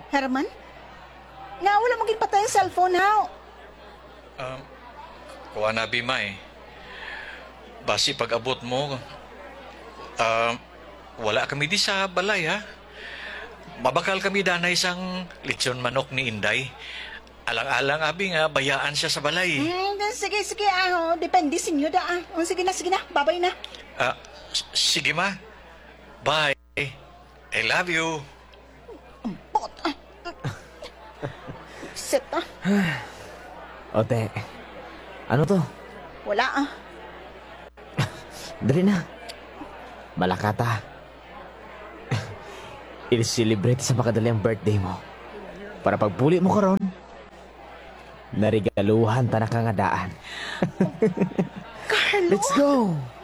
Herman? Nga, wala maging patay ang cellphone, ha? Kuha na, Bimay. Basi pag-abot mo, wala kami di sa balay, ha? Mabakal kami danay isang lechon manok ni Inday. Alang-alang, abi nga, bayaan siya sa balay. Sige, depende sinyo da, ah. Sige na, babay na. Sige, ma. Bye. I love you. Pot, ah. Set, ah. Ote, ano to? Wala, ah. Dali na. Malakata. I-celebrate sa makadali ang birthday mo. Para pagpuli mo karon, narigaluhan ta na kangadaan. Carlo! Let's go!